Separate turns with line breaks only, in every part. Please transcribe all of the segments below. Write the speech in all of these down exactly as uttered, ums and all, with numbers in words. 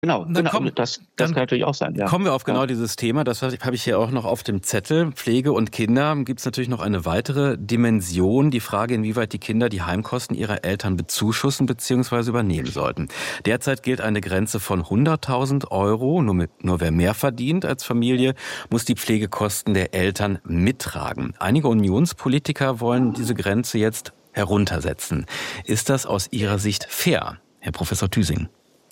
Genau,
Dann
genau
komm,
das, das
dann
kann natürlich auch sein. Ja.
Kommen wir auf genau
ja.
dieses Thema. Das habe ich hier auch noch auf dem Zettel. Pflege und Kinder. Gibt es natürlich noch eine weitere Dimension. Die Frage, inwieweit die Kinder die Heimkosten ihrer Eltern bezuschussen bzw. übernehmen sollten. Derzeit gilt eine Grenze von hunderttausend Euro. Nur, mit, nur wer mehr verdient als Familie, muss die Pflegekosten der Eltern mittragen. Einige Unionspolitiker wollen diese Grenze jetzt heruntersetzen. Ist das aus Ihrer Sicht fair, Herr Professor Thüsing?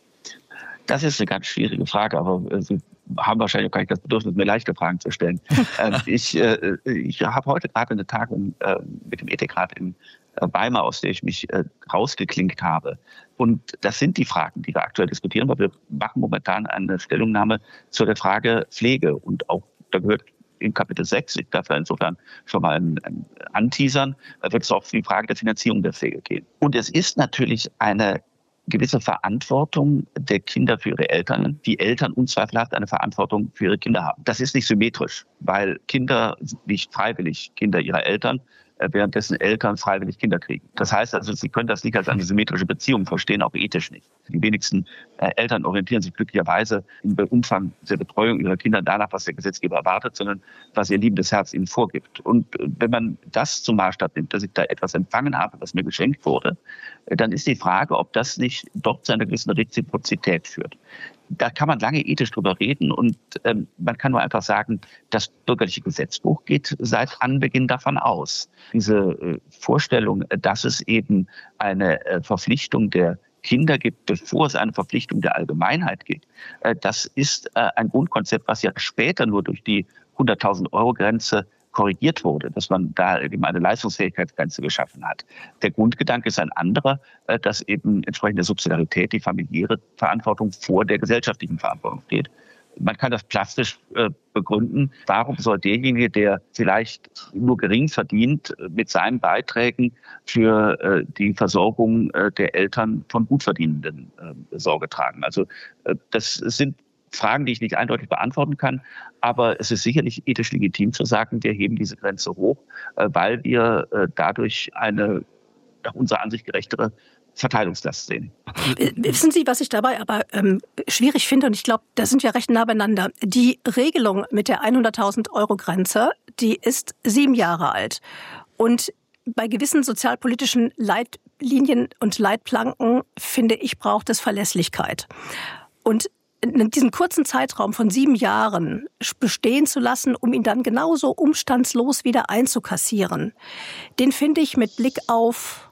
Das ist eine ganz schwierige Frage, aber äh, Sie haben wahrscheinlich auch gar nicht das Bedürfnis, mir leichte Fragen zu stellen. ähm, ich äh, ich habe heute gerade eine Tagung äh, mit dem Ethikrat in äh, Weimar, aus der ich mich äh, rausgeklinkt habe. Und das sind die Fragen, die wir aktuell diskutieren, weil wir machen momentan eine Stellungnahme zu der Frage Pflege. Und auch da gehört in Kapitel sechs, ich darf da insofern schon mal ein, ein anteasern, da wird es auch um die Frage der Finanzierung der Pflege gehen. Und es ist natürlich eine gewisse Verantwortung der Kinder für ihre Eltern, die Eltern unzweifelhaft eine Verantwortung für ihre Kinder haben. Das ist nicht symmetrisch, weil Kinder sind nicht freiwillig Kinder ihrer Eltern, währenddessen Eltern freiwillig Kinder kriegen. Das heißt also, Sie können das nicht als eine symmetrische Beziehung verstehen, auch ethisch nicht. Die wenigsten äh, Eltern orientieren sich glücklicherweise im Umfang der Betreuung ihrer Kinder danach, was der Gesetzgeber erwartet, sondern was ihr liebendes Herz ihnen vorgibt. Und äh, wenn man das zum Maßstab nimmt, dass ich da etwas empfangen habe, was mir geschenkt wurde, äh, dann ist die Frage, ob das nicht doch zu einer gewissen Reziprozität führt. Da kann man lange ethisch drüber reden und ähm, man kann nur einfach sagen, das bürgerliche Gesetzbuch geht seit Anbeginn davon aus. Diese äh, Vorstellung, dass es eben eine äh, Verpflichtung der Kinder gibt, bevor es eine Verpflichtung der Allgemeinheit gibt, äh, das ist äh, ein Grundkonzept, was ja später nur durch die hunderttausend Euro Grenze korrigiert wurde, dass man da eben eine Leistungsfähigkeitsgrenze geschaffen hat. Der Grundgedanke ist ein anderer, dass eben entsprechende Subsidiarität, die familiäre Verantwortung vor der gesellschaftlichen Verantwortung steht. Man kann das plastisch äh, begründen. Warum soll derjenige, der vielleicht nur gering verdient, mit seinen Beiträgen für äh, die Versorgung äh, der Eltern von Gutverdienenden äh, Sorge tragen? Also äh, das sind Fragen, die ich nicht eindeutig beantworten kann. Aber es ist sicherlich ethisch legitim zu sagen, wir heben diese Grenze hoch, weil wir dadurch eine nach unserer Ansicht gerechtere Verteilungslast sehen.
Wissen Sie, was ich dabei aber ähm, schwierig finde, und ich glaube, da sind wir recht nah beieinander. Die Regelung mit der hunderttausend Euro Grenze, die ist sieben Jahre alt. Und bei gewissen sozialpolitischen Leitlinien und Leitplanken, finde ich, braucht es Verlässlichkeit. Und diesen kurzen Zeitraum von sieben Jahren bestehen zu lassen, um ihn dann genauso umstandslos wieder einzukassieren, den finde ich mit Blick auf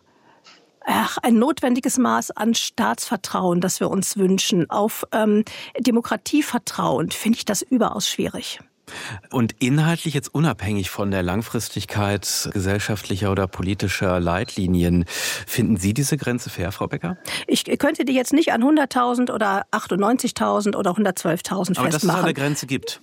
ach, ein notwendiges Maß an Staatsvertrauen, das wir uns wünschen, auf ähm, Demokratievertrauen, finde ich das überaus schwierig.
Und inhaltlich jetzt unabhängig von der Langfristigkeit gesellschaftlicher oder politischer Leitlinien, finden Sie diese Grenze fair, Frau Becker?
Ich könnte die jetzt nicht an hunderttausend oder achtundneunzigtausend oder hundertzwölftausend
Aber
festmachen.
Aber dass es eine Grenze gibt?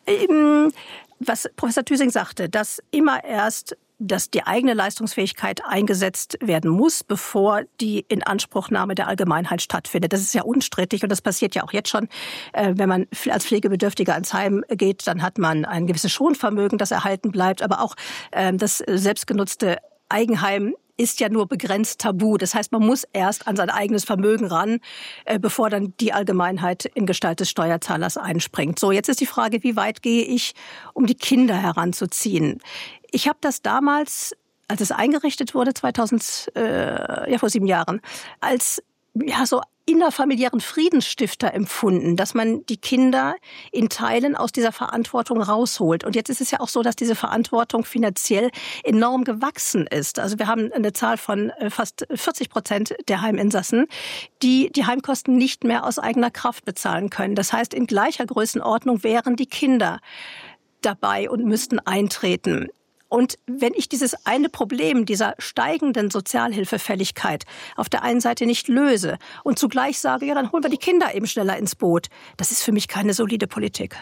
Äh, was Professor Thüsing sagte, dass immer erst dass die eigene Leistungsfähigkeit eingesetzt werden muss, bevor die Inanspruchnahme der Allgemeinheit stattfindet. Das ist ja unstrittig und das passiert ja auch jetzt schon. Wenn man als Pflegebedürftiger ins Heim geht, dann hat man ein gewisses Schonvermögen, das erhalten bleibt. Aber auch das selbstgenutzte Eigenheim ist ja nur begrenzt tabu. Das heißt, man muss erst an sein eigenes Vermögen ran, bevor dann die Allgemeinheit in Gestalt des Steuerzahlers einspringt. So, jetzt ist die Frage, wie weit gehe ich, um die Kinder heranzuziehen? Ich habe das damals, als es eingerichtet wurde, zweitausend, äh, ja vor sieben Jahren, als ja so innerfamiliären Friedensstifter empfunden, dass man die Kinder in Teilen aus dieser Verantwortung rausholt. Und jetzt ist es ja auch so, dass diese Verantwortung finanziell enorm gewachsen ist. Also wir haben eine Zahl von fast vierzig Prozent der Heiminsassen, die die Heimkosten nicht mehr aus eigener Kraft bezahlen können. Das heißt, in gleicher Größenordnung wären die Kinder dabei und müssten eintreten. Und wenn ich dieses eine Problem dieser steigenden Sozialhilfefälligkeit auf der einen Seite nicht löse und zugleich sage, ja, dann holen wir die Kinder eben schneller ins Boot, das ist für mich keine solide Politik.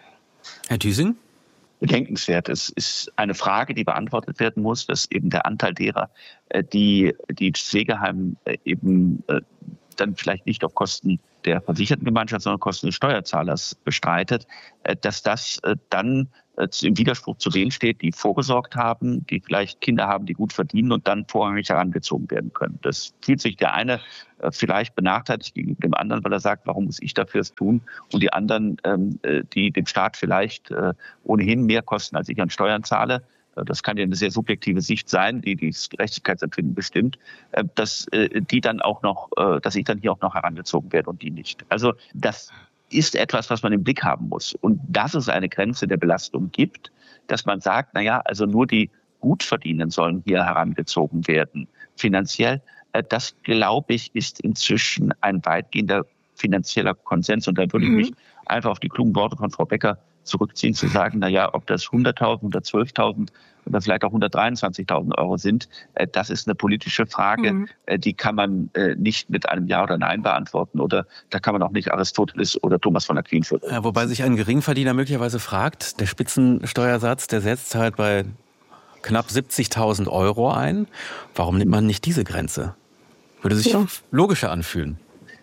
Herr Thüsing?
Bedenkenswert. Es ist eine Frage, die beantwortet werden muss, dass eben der Anteil derer, die die Pflegeheim eben dann vielleicht nicht auf Kosten der versicherten Gemeinschaft, sondern Kosten des Steuerzahlers bestreitet, dass das dann im Widerspruch zu denen steht, die vorgesorgt haben, die vielleicht Kinder haben, die gut verdienen und dann vorrangig herangezogen werden können. Das fühlt sich der eine vielleicht benachteiligt gegenüber dem anderen, weil er sagt, warum muss ich dafür es tun? Und die anderen, die dem Staat vielleicht ohnehin mehr kosten, als ich an Steuern zahle, das kann ja eine sehr subjektive Sicht sein, die das Gerechtigkeitsempfinden bestimmt, dass die dann auch noch, dass ich dann hier auch noch herangezogen werde und die nicht. Also das ist etwas, was man im Blick haben muss. Und dass es eine Grenze der Belastung gibt, dass man sagt, na ja, also nur die Gutverdienenden sollen hier herangezogen werden, finanziell. Das, glaube ich, ist inzwischen ein weitgehender finanzieller Konsens. Und da würde mhm. ich mich einfach auf die klugen Worte von Frau Becker zurückziehen, zu sagen, na ja, ob das hunderttausend, hundertzwölftausend oder vielleicht auch hundertdreiundzwanzigtausend Euro sind, das ist eine politische Frage, mhm. die kann man nicht mit einem Ja oder Nein beantworten oder da kann man auch nicht Aristoteles oder Thomas von Aquin führen.
Ja, wobei sich ein Geringverdiener möglicherweise fragt, der Spitzensteuersatz, der setzt halt bei knapp siebzigtausend Euro ein. Warum nimmt man nicht diese Grenze? Würde sich ja. logischer anfühlen.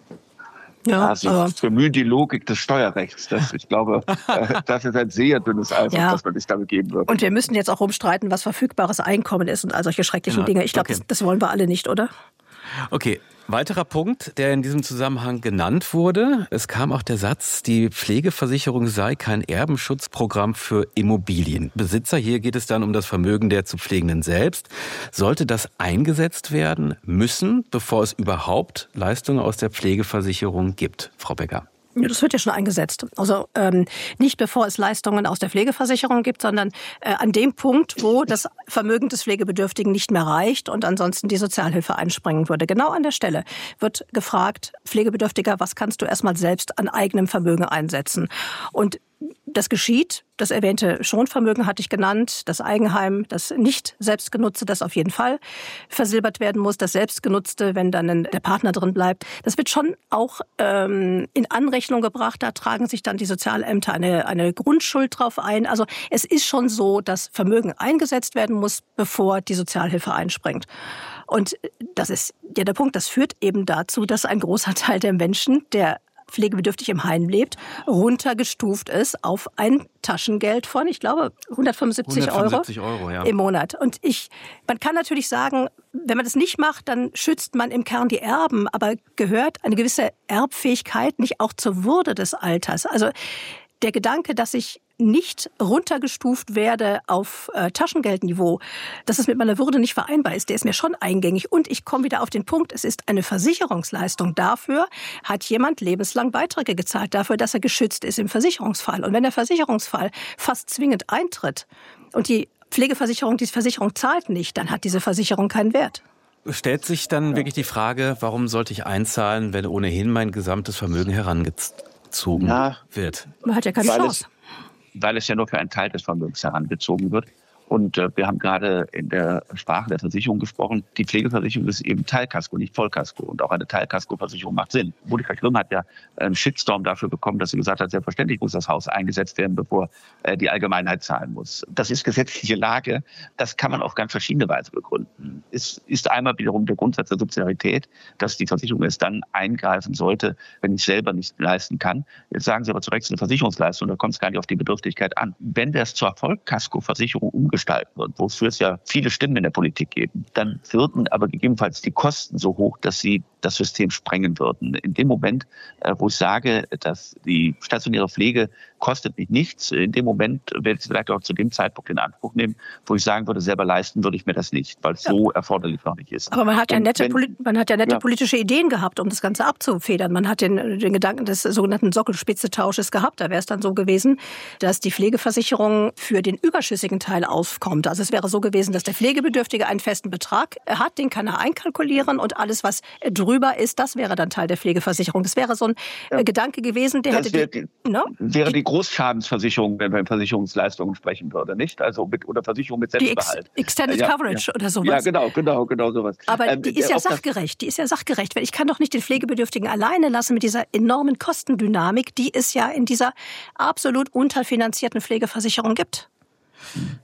Ja, also aber Sie bemühen die Logik des Steuerrechts. Das, ich glaube, das ist ein sehr dünnes Eis, ja. das man sich damit geben würde.
Und wir müssen jetzt auch rumstreiten, was verfügbares Einkommen ist und all solche schrecklichen genau. Dinge. Ich glaube, okay. das, das wollen wir alle nicht, oder?
Okay. Weiterer Punkt, der in diesem Zusammenhang genannt wurde, es kam auch der Satz, die Pflegeversicherung sei kein Erbenschutzprogramm für Immobilienbesitzer. Hier geht es dann um das Vermögen der zu Pflegenden selbst. Sollte das eingesetzt werden müssen, bevor es überhaupt Leistungen aus der Pflegeversicherung gibt, Frau Becker?
Ja, das wird ja schon eingesetzt. Also ähm, nicht bevor es Leistungen aus der Pflegeversicherung gibt, sondern äh, an dem Punkt, wo das Vermögen des Pflegebedürftigen nicht mehr reicht und ansonsten die Sozialhilfe einspringen würde. Genau an der Stelle wird gefragt, Pflegebedürftiger, was kannst du erstmal selbst an eigenem Vermögen einsetzen? Und das geschieht. Das erwähnte Schonvermögen hatte ich genannt. Das Eigenheim, das nicht selbstgenutzte, das auf jeden Fall versilbert werden muss. Das selbstgenutzte, wenn dann der Partner drin bleibt. Das wird schon auch ähm, in Anrechnung gebracht. Da tragen sich dann die Sozialämter eine, eine Grundschuld drauf ein. Also es ist schon so, dass Vermögen eingesetzt werden muss, bevor die Sozialhilfe einspringt. Und das ist ja der Punkt. Das führt eben dazu, dass ein großer Teil der Menschen, der pflegebedürftig im Heim lebt, runtergestuft ist auf ein Taschengeld von, ich glaube, hundertfünfundsiebzig,
hundertfünfundsiebzig Euro, Euro ja.
im Monat. Und ich, man kann natürlich sagen, wenn man das nicht macht, dann schützt man im Kern die Erben, aber gehört eine gewisse Erbfähigkeit nicht auch zur Würde des Alters? Also der Gedanke, dass ich nicht runtergestuft werde auf äh, Taschengeldniveau, dass es mit meiner Würde nicht vereinbar ist, der ist mir schon eingängig. Und ich komme wieder auf den Punkt, es ist eine Versicherungsleistung. Dafür hat jemand lebenslang Beiträge gezahlt, dafür, dass er geschützt ist im Versicherungsfall. Und wenn der Versicherungsfall fast zwingend eintritt und die Pflegeversicherung, die Versicherung zahlt nicht, dann hat diese Versicherung keinen Wert.
Stellt sich dann ja. wirklich die Frage, warum sollte ich einzahlen, wenn ohnehin mein gesamtes Vermögen herangezogen ja. wird?
Man hat ja keine
Weil
Chance.
Es, weil es ja nur für einen Teil des Vermögens herangezogen wird. Und äh, wir haben gerade in der Sprache der Versicherung gesprochen. Die Pflegeversicherung ist eben Teilkasko, nicht Vollkasko. Und auch eine Teilkasko-Versicherung macht Sinn. Monika Grimm hat ja einen Shitstorm dafür bekommen, dass sie gesagt hat, selbstverständlich muss das Haus eingesetzt werden, bevor äh, die Allgemeinheit zahlen muss. Das ist gesetzliche Lage. Das kann man auf ganz verschiedene Weise begründen. Es ist einmal wiederum der Grundsatz der Subsidiarität, dass die Versicherung erst dann eingreifen sollte, wenn ich selber nicht leisten kann. Jetzt sagen Sie aber zu Recht, es ist eine Versicherungsleistung, da kommt es gar nicht auf die Bedürftigkeit an. Wenn das zur Vollkasko-Versicherung umgestaltet wird, wofür es ja viele Stimmen in der Politik geben, dann würden aber gegebenenfalls die Kosten so hoch, dass sie das System sprengen würden. In dem Moment, wo ich sage, dass die stationäre Pflege kostet mich nichts, in dem Moment werde ich es vielleicht auch zu dem Zeitpunkt in Anspruch nehmen, wo ich sagen würde, selber leisten würde ich mir das nicht, weil es ja. so erforderlich noch nicht ist.
Aber man hat ja nette, wenn, man hat ja nette ja. politische Ideen gehabt, um das Ganze abzufedern. Man hat den, den Gedanken des sogenannten Sockelspitzetausches gehabt. Da wäre es dann so gewesen, dass die Pflegeversicherung für den überschüssigen Teil aufkommt. Also es wäre so gewesen, dass der Pflegebedürftige einen festen Betrag hat, den kann er einkalkulieren und alles, was drüber ist, das wäre dann Teil der Pflegeversicherung. Das wäre so ein ja. Gedanke gewesen, der das hätte die, die, ne?
wäre die Großschadensversicherung, wenn man über Versicherungsleistungen sprechen würde, nicht? Also mit oder Versicherung mit Selbstbehalt.
Die Ex Extended ja, Coverage ja. oder sowas.
Ja, genau, genau, genau sowas.
Aber ähm, die ist ja sachgerecht. Die ist ja sachgerecht, weil ich kann doch nicht den Pflegebedürftigen alleine lassen mit dieser enormen Kostendynamik, die es ja in dieser absolut unterfinanzierten Pflegeversicherung gibt.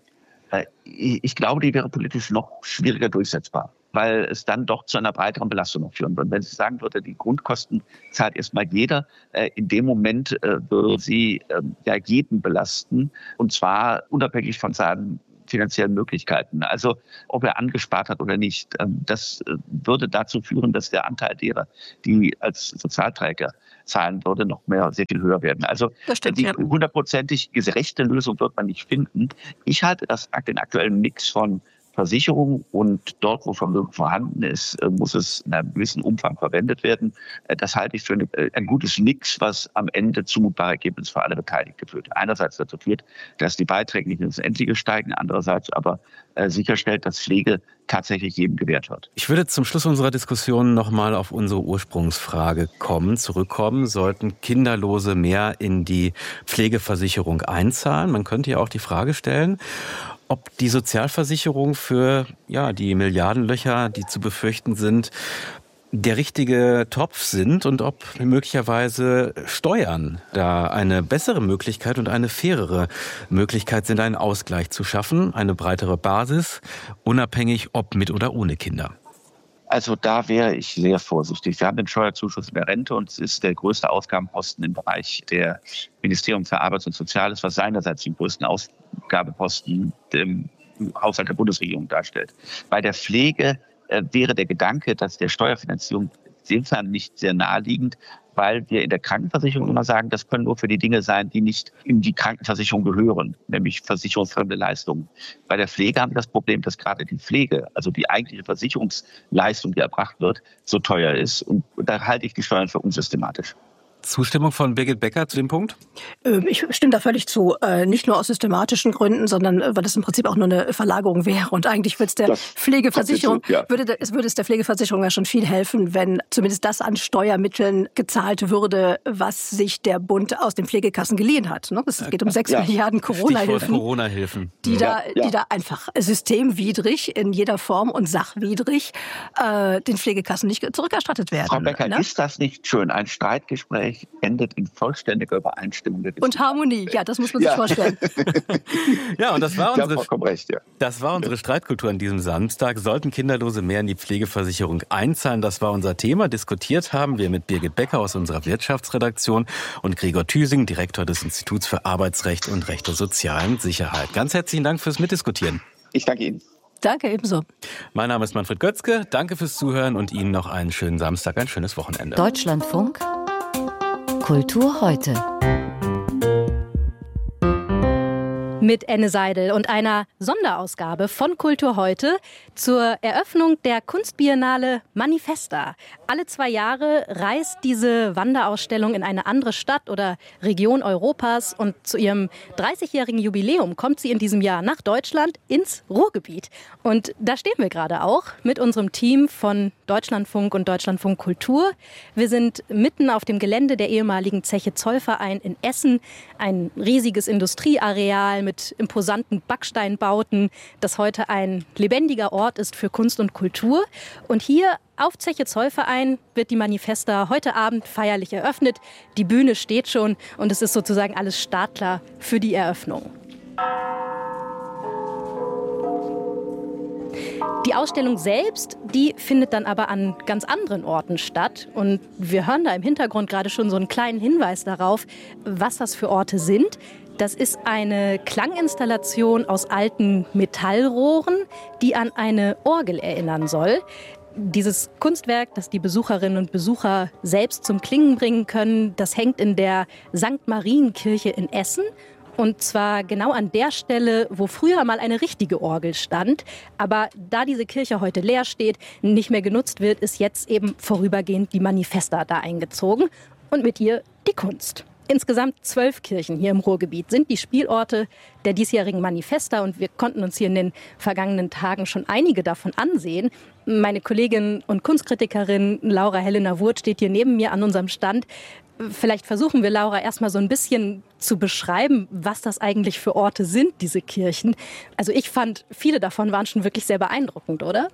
Ich glaube, die wäre politisch noch schwieriger durchsetzbar, weil es dann doch zu einer breiteren Belastung noch führen würde. Wenn sie sagen würde, die Grundkosten zahlt erstmal jeder, in dem Moment würde sie ja jeden belasten, und zwar unabhängig von seinen finanziellen Möglichkeiten. Also ob er angespart hat oder nicht, das würde dazu führen, dass der Anteil derer, die als Sozialträger zahlen würde, noch mehr sehr viel höher werden. Also
stimmt,
die
ja.
hundertprozentig gerechte Lösung wird man nicht finden. Ich halte das, den aktuellen Mix von Versicherung und dort, wo Vermögen vorhanden ist, muss es in einem gewissen Umfang verwendet werden. Das halte ich für eine, ein gutes Mix, was am Ende zumutbare Ergebnisse für alle Beteiligten führt. Einerseits dazu führt, dass die Beiträge nicht ins Endliche steigen, andererseits aber äh, sicherstellt, dass Pflege tatsächlich jedem gewährt wird.
Ich würde zum Schluss unserer Diskussion nochmal auf unsere Ursprungsfrage kommen, zurückkommen. Sollten Kinderlose mehr in die Pflegeversicherung einzahlen? Man könnte ja auch die Frage stellen, ob die Sozialversicherung für ja, die Milliardenlöcher, die zu befürchten sind, der richtige Topf sind und ob möglicherweise Steuern da eine bessere Möglichkeit und eine fairere Möglichkeit sind, einen Ausgleich zu schaffen, eine breitere Basis, unabhängig ob mit oder ohne Kinder.
Also da wäre ich sehr vorsichtig. Wir haben den Steuerzuschuss in der Rente und es ist der größte Ausgabenposten im Bereich der Ministerium für Arbeit und Soziales, was seinerseits den größten Ausgabeposten im Haushalt der Bundesregierung darstellt. Bei der Pflege äh, wäre der Gedanke, dass der Steuerfinanzierung insofern nicht sehr naheliegend, weil wir in der Krankenversicherung immer sagen, das können nur für die Dinge sein, die nicht in die Krankenversicherung gehören, nämlich versicherungsfremde Leistungen. Bei der Pflege haben wir das Problem, dass gerade die Pflege, also die eigentliche Versicherungsleistung, die erbracht wird, so teuer ist. Und da halte ich die Steuern für unsystematisch.
Zustimmung von Birgit Becker zu dem Punkt?
Ich stimme da völlig zu. Nicht nur aus systematischen Gründen, sondern weil das im Prinzip auch nur eine Verlagerung wäre. Und eigentlich würde es der das Pflegeversicherung, ja. würde, es würde es der Pflegeversicherung ja schon viel helfen, wenn zumindest das an Steuermitteln gezahlt würde, was sich der Bund aus den Pflegekassen geliehen hat. Es geht um sechs ja. Milliarden Corona-Hilfen,
Corona-Hilfen.
Die,
ja.
da, die da einfach systemwidrig in jeder Form und sachwidrig äh, den Pflegekassen nicht zurückerstattet werden.
Frau Becker,
ne?
Ist das nicht schön? Ein Streitgespräch endet in vollständiger Übereinstimmung.
Und Harmonie, ja, das muss man sich ja. vorstellen.
Ja, und das war unsere,
recht, ja.
das war unsere Streitkultur an diesem Samstag. Sollten Kinderlose mehr in die Pflegeversicherung einzahlen? Das war unser Thema. Diskutiert haben wir mit Birgit Becker aus unserer Wirtschaftsredaktion und Gregor Thüsing, Direktor des Instituts für Arbeitsrecht und Recht der sozialen Sicherheit. Ganz herzlichen Dank fürs Mitdiskutieren.
Ich danke Ihnen.
Danke, ebenso.
Mein Name ist Manfred Götzke. Danke fürs Zuhören und Ihnen noch einen schönen Samstag, ein schönes Wochenende.
Deutschlandfunk Kultur heute.
Mit Enne Seidel und einer Sonderausgabe von Kultur heute zur Eröffnung der Kunstbiennale Manifesta. Alle zwei Jahre reist diese Wanderausstellung in eine andere Stadt oder Region Europas und zu ihrem dreißigjährigen Jubiläum kommt sie in diesem Jahr nach Deutschland ins Ruhrgebiet. Und da stehen wir gerade auch mit unserem Team von Deutschlandfunk und Deutschlandfunk Kultur. Wir sind mitten auf dem Gelände der ehemaligen Zeche Zollverein in Essen, ein riesiges Industrieareal mit imposanten Backsteinbauten, das heute ein lebendiger Ort ist für Kunst und Kultur. Und hier auf Zeche Zollverein wird die Manifesta heute Abend feierlich eröffnet. Die Bühne steht schon und es ist sozusagen alles startklar für die Eröffnung. Die Ausstellung selbst, die findet dann aber an ganz anderen Orten statt. Und wir hören da im Hintergrund gerade schon so einen kleinen Hinweis darauf, was das für Orte sind. Das ist eine Klanginstallation aus alten Metallrohren, die an eine Orgel erinnern soll. Dieses Kunstwerk, das die Besucherinnen und Besucher selbst zum Klingen bringen können, das hängt in der Sankt Marienkirche in Essen. Und zwar genau an der Stelle, wo früher mal eine richtige Orgel stand. Aber da diese Kirche heute leer steht, nicht mehr genutzt wird, ist jetzt eben vorübergehend die Manifesta da eingezogen. Und mit ihr die Kunst. Insgesamt zwölf Kirchen hier im Ruhrgebiet sind die Spielorte der diesjährigen Manifesta und wir konnten uns hier in den vergangenen Tagen schon einige davon ansehen. Meine Kollegin und Kunstkritikerin Laura Helena Wurth steht hier neben mir an unserem Stand. Vielleicht versuchen wir, Laura, erstmal so ein bisschen zu beschreiben, was das eigentlich für Orte sind, diese Kirchen. Also ich fand, viele davon waren schon wirklich sehr beeindruckend, oder?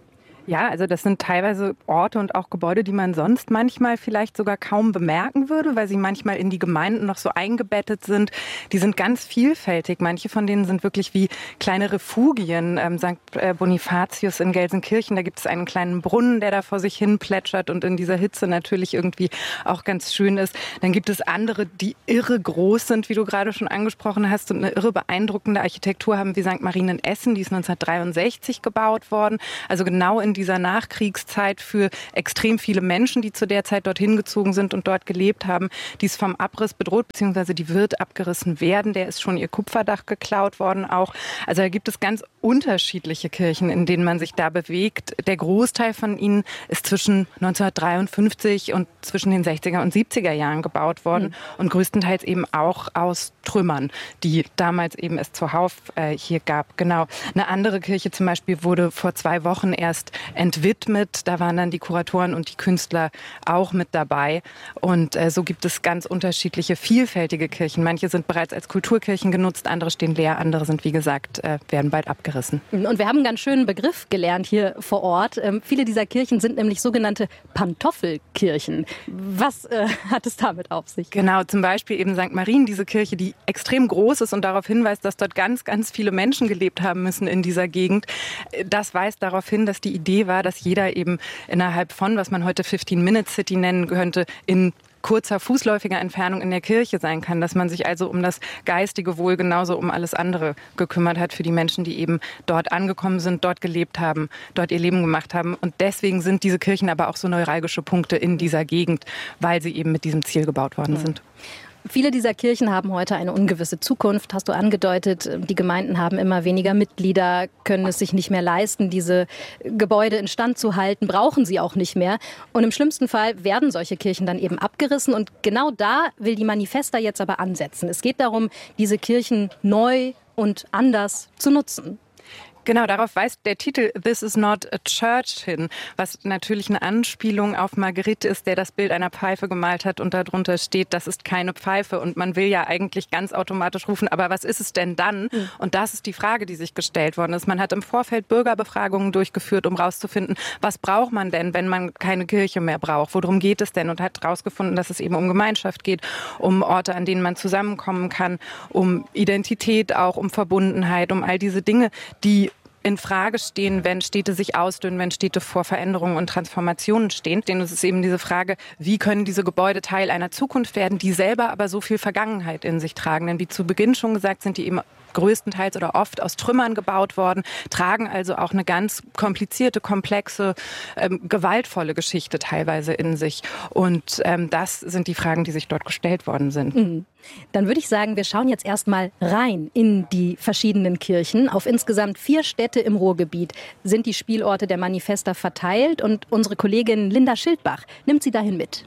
Ja, also das sind teilweise Orte und auch Gebäude, die man sonst manchmal vielleicht sogar kaum bemerken würde, weil sie manchmal in die Gemeinden noch so eingebettet sind. Die sind ganz vielfältig. Manche von denen sind wirklich wie kleine Refugien. Ähm, Sankt Bonifatius in Gelsenkirchen, da gibt es einen kleinen Brunnen, der da vor sich hin plätschert und in dieser Hitze natürlich irgendwie auch ganz schön ist. Dann gibt es andere, die irre groß sind, wie du gerade schon angesprochen hast, und eine irre beeindruckende Architektur haben, wie Sankt Marien in Essen. Die ist neunzehnhundertdreiundsechzig gebaut worden. Also genau in dieser Nachkriegszeit für extrem viele Menschen, die zu der Zeit dorthin gezogen sind und dort gelebt haben. Die ist vom Abriss bedroht, beziehungsweise die wird abgerissen werden. Der ist schon ihr Kupferdach geklaut worden auch. Also da gibt es ganz unterschiedliche Kirchen, in denen man sich da bewegt. Der Großteil von ihnen ist zwischen neunzehnhundertdreiundfünfzig und zwischen den sechziger und siebziger Jahren gebaut worden mhm. und größtenteils eben auch aus Trümmern, die damals eben es zuhauf äh, hier gab. Genau. Eine andere Kirche zum Beispiel wurde vor zwei Wochen erst entwidmet. Da waren dann die Kuratoren und die Künstler auch mit dabei. Und äh, so gibt es ganz unterschiedliche, vielfältige Kirchen. Manche sind bereits als Kulturkirchen genutzt, andere stehen leer, andere sind, wie gesagt, äh, werden bald abgerissen.
Und wir haben einen ganz schönen Begriff gelernt hier vor Ort. Ähm, viele dieser Kirchen sind nämlich sogenannte Pantoffelkirchen. Was äh, hat es damit auf sich?
Genau, zum Beispiel eben Sankt Marien, diese Kirche, die extrem groß ist und darauf hinweist, dass dort ganz, ganz viele Menschen gelebt haben müssen in dieser Gegend. Das weist darauf hin, dass die Idee war, dass jeder eben innerhalb von, was man heute fifteen-Minute-City nennen könnte, in kurzer fußläufiger Entfernung in der Kirche sein kann, dass man sich also um das geistige Wohl genauso um alles andere gekümmert hat für die Menschen, die eben dort angekommen sind, dort gelebt haben, dort ihr Leben gemacht haben. Und deswegen sind diese Kirchen aber auch so neuralgische Punkte in dieser Gegend, weil sie eben mit diesem Ziel gebaut worden sind.
Viele dieser Kirchen haben heute eine ungewisse Zukunft, hast du angedeutet. Die Gemeinden haben immer weniger Mitglieder, können es sich nicht mehr leisten, diese Gebäude instand zu halten, brauchen sie auch nicht mehr. Und im schlimmsten Fall werden solche Kirchen dann eben abgerissen. Und genau da will die Manifesta jetzt aber ansetzen. Es geht darum, diese Kirchen neu und anders zu nutzen.
Genau, darauf weist der Titel This is not a church hin, was natürlich eine Anspielung auf Magritte ist, der das Bild einer Pfeife gemalt hat und darunter steht, das ist keine Pfeife. Und man will ja eigentlich ganz automatisch rufen, aber was ist es denn dann? Mhm. Und das ist die Frage, die sich gestellt worden ist. Man hat im Vorfeld Bürgerbefragungen durchgeführt, um rauszufinden, was braucht man denn, wenn man keine Kirche mehr braucht? Worum geht es denn? Und hat herausgefunden, dass es eben um Gemeinschaft geht, um Orte, an denen man zusammenkommen kann, um Identität auch, um Verbundenheit, um all diese Dinge, die in Frage stehen, wenn Städte sich ausdünnen, wenn Städte vor Veränderungen und Transformationen stehen. Denn es ist eben diese Frage, wie können diese Gebäude Teil einer Zukunft werden, die selber aber so viel Vergangenheit in sich tragen. Denn wie zu Beginn schon gesagt, sind die eben größtenteils oder oft aus Trümmern gebaut worden, tragen also auch eine ganz komplizierte, komplexe, ähm, gewaltvolle Geschichte teilweise in sich. Und ähm, das sind die Fragen, die sich dort gestellt worden sind.
Mhm. Dann würde ich sagen, wir schauen jetzt erstmal rein in die verschiedenen Kirchen. Auf insgesamt vier Städte im Ruhrgebiet sind die Spielorte der Manifesta verteilt und unsere Kollegin Linda Schildbach nimmt sie dahin mit.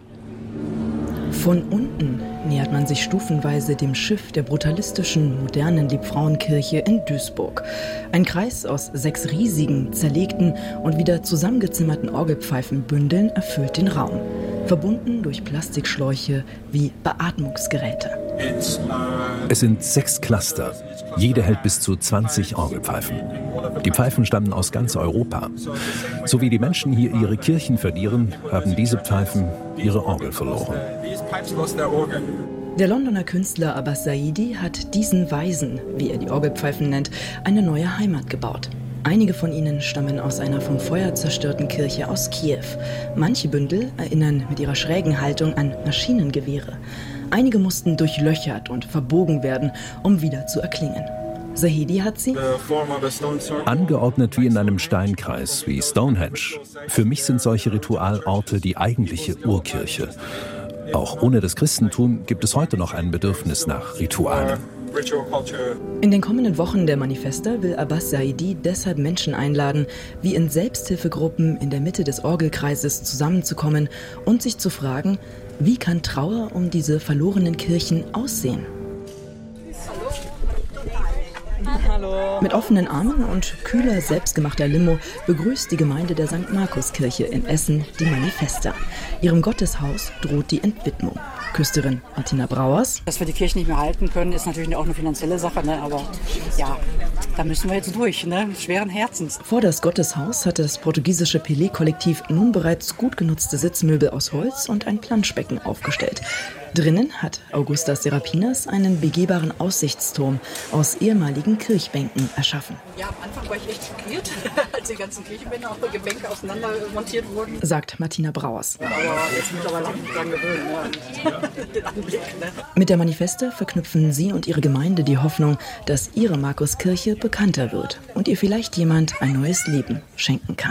Von unten nähert man sich stufenweise dem Schiff der brutalistischen, modernen Liebfrauenkirche in Duisburg. Ein Kreis aus sechs riesigen, zerlegten und wieder zusammengezimmerten Orgelpfeifenbündeln erfüllt den Raum. Verbunden durch Plastikschläuche wie Beatmungsgeräte.
Es sind sechs Cluster. Jede hält bis zu zwanzig Orgelpfeifen. Die Pfeifen stammen aus ganz Europa. So wie die Menschen hier ihre Kirchen verlieren, haben diese Pfeifen ihre Orgel verloren.
Der Londoner Künstler Abbas Saidi hat diesen Weisen, wie er die Orgelpfeifen nennt, eine neue Heimat gebaut. Einige von ihnen stammen aus einer vom Feuer zerstörten Kirche aus Kiew. Manche Bündel erinnern mit ihrer schrägen Haltung an Maschinengewehre. Einige mussten durchlöchert und verbogen werden, um wieder zu erklingen. Zahedi hat sie
angeordnet wie in einem Steinkreis, wie Stonehenge. Für mich sind solche Ritualorte die eigentliche Urkirche. Auch ohne das Christentum gibt es heute noch ein Bedürfnis nach Ritualen.
In den kommenden Wochen der Manifesta will Abbas Saidi deshalb Menschen einladen, wie in Selbsthilfegruppen in der Mitte des Orgelkreises zusammenzukommen und sich zu fragen, wie kann Trauer um diese verlorenen Kirchen aussehen? Hallo. Mit offenen Armen und kühler, selbstgemachter Limo begrüßt die Gemeinde der Sankt Markus Kirche in Essen die Manifesta. Ihrem Gotteshaus droht die Entwidmung. Küsterin Martina Brauers.
Dass wir die Kirche nicht mehr halten können, ist natürlich auch eine finanzielle Sache, ne? Aber ja, da müssen wir jetzt durch, ne? Schweren Herzens.
Vor das Gotteshaus hat das portugiesische Pelé-Kollektiv nun bereits gut genutzte Sitzmöbel aus Holz und ein Planschbecken aufgestellt. Drinnen hat Augusta Serapinas einen begehbaren Aussichtsturm aus ehemaligen Kirchbänken erschaffen.
Ja, am Anfang war ich echt schockiert, als die ganzen Kirchenbänke, auch die Bänke auseinander montiert wurden.
Sagt Martina Brauers.
Aber jetzt mittlerweile habe ich mich dran gewöhnt, den Anblick. Ne?
Mit der Manifeste verknüpfen sie und ihre Gemeinde die Hoffnung, dass ihre Markuskirche bekannter wird und ihr vielleicht jemand ein neues Leben schenken kann.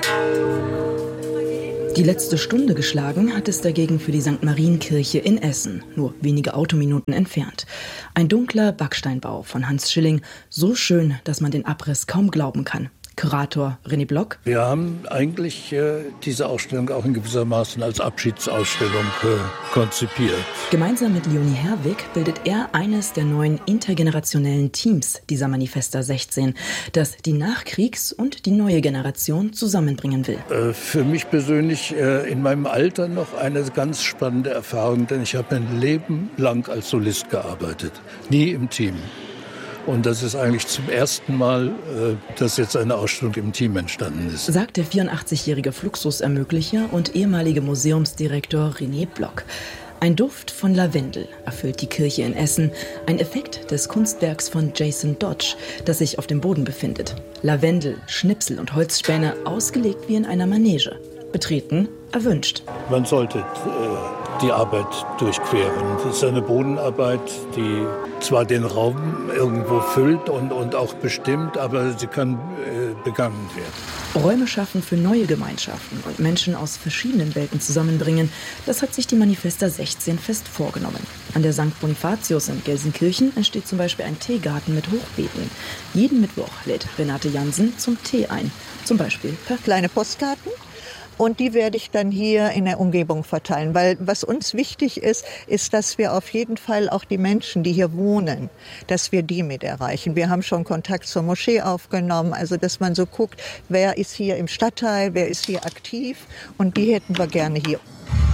Die letzte Stunde geschlagen hat es dagegen für die Sankt Marienkirche in Essen, nur wenige Autominuten entfernt. Ein dunkler Backsteinbau von Hans Schilling, so schön, dass man den Abriss kaum glauben kann. Kurator René Block.
Wir haben eigentlich äh, diese Ausstellung auch in gewissermaßen als Abschiedsausstellung äh, konzipiert.
Gemeinsam mit Leonie Herwig bildet er eines der neuen intergenerationellen Teams dieser Manifesta sechzehn, das die Nachkriegs- und die neue Generation zusammenbringen will.
Äh, für mich persönlich äh, in meinem Alter noch eine ganz spannende Erfahrung, denn ich habe mein Leben lang als Solist gearbeitet, nie im Team. Und das ist eigentlich zum ersten Mal, dass jetzt eine Ausstellung im Team entstanden ist.
Sagt der vierundachtzigjährige Fluxusermöglicher und ehemalige Museumsdirektor René Block. Ein Duft von Lavendel erfüllt die Kirche in Essen, ein Effekt des Kunstwerks von Jason Dodge, das sich auf dem Boden befindet. Lavendel, Schnipsel und Holzspäne, ausgelegt wie in einer Manege. Betreten erwünscht.
Man sollte äh, die Arbeit durchqueren. Das ist eine Bodenarbeit, die zwar den Raum irgendwo füllt und, und auch bestimmt, aber sie kann äh, begangen werden.
Räume schaffen für neue Gemeinschaften und Menschen aus verschiedenen Welten zusammenbringen, das hat sich die Manifesta sechzehn fest vorgenommen. An der Sankt Bonifatius in Gelsenkirchen entsteht zum Beispiel ein Teegarten mit Hochbeeten. Jeden Mittwoch lädt Renate Jansen zum Tee ein, zum Beispiel per
kleine Postkarten. Und die werde ich dann hier in der Umgebung verteilen. Weil was uns wichtig ist, ist, dass wir auf jeden Fall auch die Menschen, die hier wohnen, dass wir die mit erreichen. Wir haben schon Kontakt zur Moschee aufgenommen, also dass man so guckt, wer ist hier im Stadtteil, wer ist hier aktiv. Und die hätten wir gerne hier.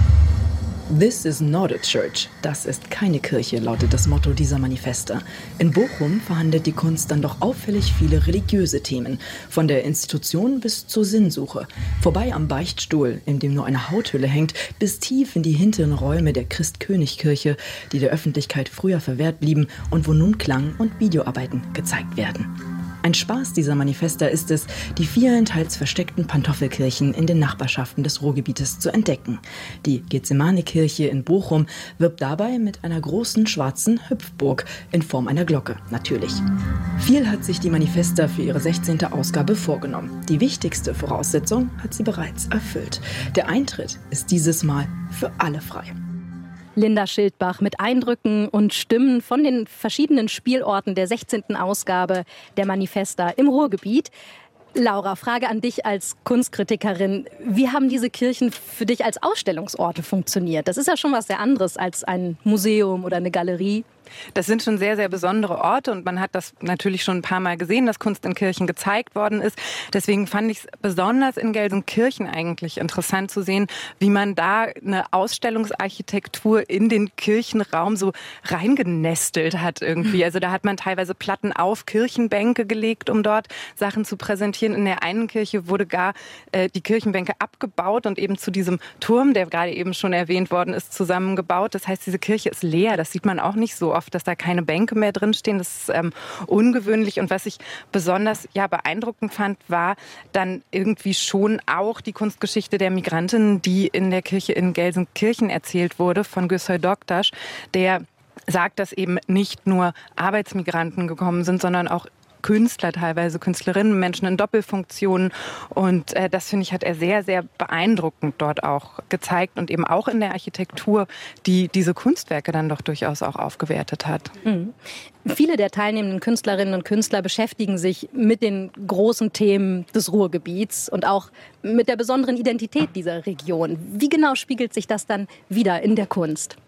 This is not a church. Das ist keine Kirche, lautet das Motto dieser Manifesta. In Bochum verhandelt die Kunst dann doch auffällig viele religiöse Themen. Von der Institution bis zur Sinnsuche. Vorbei am Beichtstuhl, in dem nur eine Hauthülle hängt, bis tief in die hinteren Räume der Christ-König-Kirche, die der Öffentlichkeit früher verwehrt blieben und wo nun Klang- und Videoarbeiten gezeigt werden. Ein Spaß dieser Manifesta ist es, die vielen teils versteckten Pantoffelkirchen in den Nachbarschaften des Ruhrgebietes zu entdecken. Die Gethsemane-Kirche in Bochum wirbt dabei mit einer großen schwarzen Hüpfburg in Form einer Glocke, natürlich. Viel hat sich die Manifesta für ihre sechzehnte Ausgabe vorgenommen. Die wichtigste Voraussetzung hat sie bereits erfüllt. Der Eintritt ist dieses Mal für alle frei.
Linda Schildbach mit Eindrücken und Stimmen von den verschiedenen Spielorten der sechzehnten Ausgabe der Manifesta im Ruhrgebiet. Laura, Frage an dich als Kunstkritikerin. Wie haben diese Kirchen für dich als Ausstellungsorte funktioniert? Das ist ja schon was sehr anderes als ein Museum oder eine Galerie.
Das sind schon sehr, sehr besondere Orte und man hat das natürlich schon ein paar Mal gesehen, dass Kunst in Kirchen gezeigt worden ist. Deswegen fand ich es besonders in Gelsenkirchen eigentlich interessant zu sehen, wie man da eine Ausstellungsarchitektur in den Kirchenraum so reingenestelt hat irgendwie. Also da hat man teilweise Platten auf Kirchenbänke gelegt, um dort Sachen zu präsentieren. In der einen Kirche wurde gar äh, die Kirchenbänke abgebaut und eben zu diesem Turm, der gerade eben schon erwähnt worden ist, zusammengebaut. Das heißt, diese Kirche ist leer. Das sieht man auch nicht so oft, dass da keine Bänke mehr drinstehen. Das ist ähm, ungewöhnlich. Und was ich besonders ja, beeindruckend fand, war dann irgendwie schon auch die Kunstgeschichte der Migrantinnen, die in der Kirche in Gelsenkirchen erzählt wurde von Güssoy Doktasch, der sagt, dass eben nicht nur Arbeitsmigranten gekommen sind, sondern auch Künstler teilweise, Künstlerinnen, Menschen in Doppelfunktionen. Und äh, das, finde ich, hat er sehr, sehr beeindruckend dort auch gezeigt und eben auch in der Architektur, die diese Kunstwerke dann doch durchaus auch aufgewertet hat.
Mhm. Viele der teilnehmenden Künstlerinnen und Künstler beschäftigen sich mit den großen Themen des Ruhrgebiets und auch mit der besonderen Identität dieser Region. Wie genau spiegelt sich das dann wieder in der Kunst?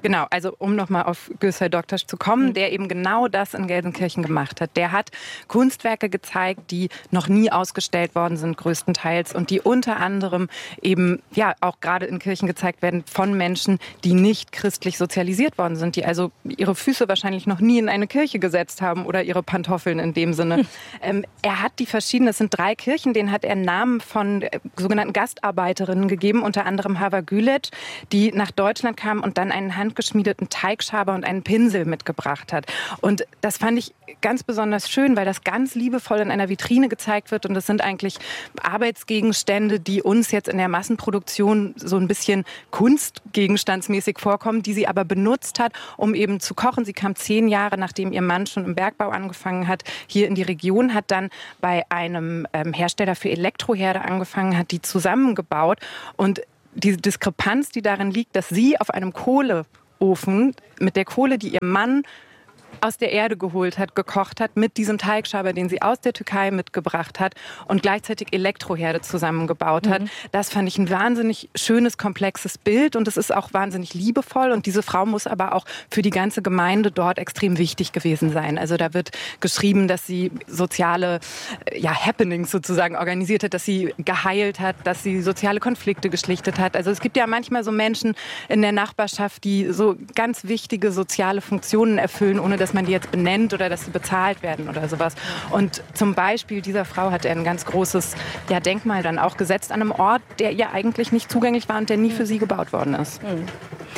Genau, also um nochmal auf Gösel Doktasch zu kommen, mhm. der eben genau das in Gelsenkirchen gemacht hat. Der hat Kunstwerke gezeigt, die noch nie ausgestellt worden sind, größtenteils, und die unter anderem eben ja auch gerade in Kirchen gezeigt werden von Menschen, die nicht christlich sozialisiert worden sind, die also ihre Füße wahrscheinlich noch nie in eine Kirche gesetzt haben oder ihre Pantoffeln in dem Sinne. Hm. Ähm, er hat die verschiedenen, es sind drei Kirchen, denen hat er Namen von äh, sogenannten Gastarbeiterinnen gegeben, unter anderem Hava Gület, die nach Deutschland kam und dann einen handgeschmiedeten Teigschaber und einen Pinsel mitgebracht hat. Und das fand ich ganz besonders schön, weil das ganz liebevoll in einer Vitrine gezeigt wird. Und das sind eigentlich Arbeitsgegenstände, die uns jetzt in der Massenproduktion so ein bisschen kunstgegenstandsmäßig vorkommen, die sie aber benutzt hat, um eben zu kochen. Sie kam zehn Jahre, nachdem ihr Mann schon im Bergbau angefangen hat, hier in die Region, hat dann bei einem ähm, Hersteller für Elektroherde angefangen, hat die zusammengebaut. Und diese Diskrepanz, die darin liegt, dass sie auf einem Kohleofen mit der Kohle, die ihr Mann aus der Erde geholt hat, gekocht hat, mit diesem Teigschaber, den sie aus der Türkei mitgebracht hat und gleichzeitig Elektroherde zusammengebaut hat. Mhm. Das fand ich ein wahnsinnig schönes, komplexes Bild und es ist auch wahnsinnig liebevoll und diese Frau muss aber auch für die ganze Gemeinde dort extrem wichtig gewesen sein. Also da wird geschrieben, dass sie soziale ja, Happenings sozusagen organisiert hat, dass sie geheilt hat, dass sie soziale Konflikte geschlichtet hat. Also es gibt ja manchmal so Menschen in der Nachbarschaft, die so ganz wichtige soziale Funktionen erfüllen, ohne dass man die jetzt benennt oder dass sie bezahlt werden oder sowas. Und zum Beispiel dieser Frau hat er ein ganz großes ja, Denkmal dann auch gesetzt an einem Ort, der ihr eigentlich nicht zugänglich war und der nie für sie gebaut worden ist.
Mhm.